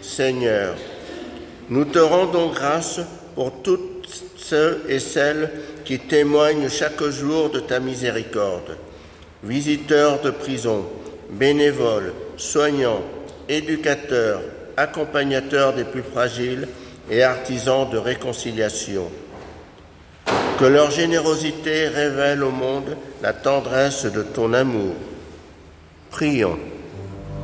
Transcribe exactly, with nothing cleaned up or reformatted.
Seigneur. Nous te rendons grâce pour toutes ceux et celles qui témoignent chaque jour de ta miséricorde. Visiteurs de prison, bénévoles, soignants, éducateurs, accompagnateurs des plus fragiles et artisans de réconciliation. Que leur générosité révèle au monde la tendresse de ton amour. Prions.